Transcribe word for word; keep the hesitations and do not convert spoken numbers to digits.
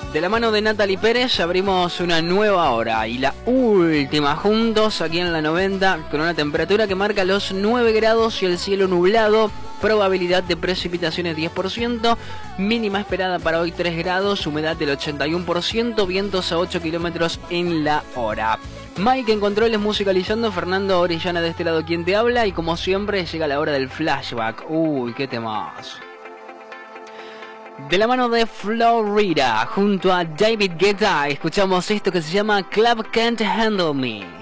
De la mano de Natalie Pérez abrimos una nueva hora y la última juntos aquí en la noventa, con una temperatura que marca los nueve grados y el cielo nublado, probabilidad de precipitaciones diez por ciento, mínima esperada para hoy tres grados, humedad del ochenta y uno por ciento, vientos a ocho kilómetros en la hora. Mike en controles musicalizando, Fernando Orellana de este lado quien te habla, y como siempre llega la hora del flashback. Uy, qué temas. De la mano de Florida, junto a David Guetta, escuchamos esto que se llama Club Can't Handle Me.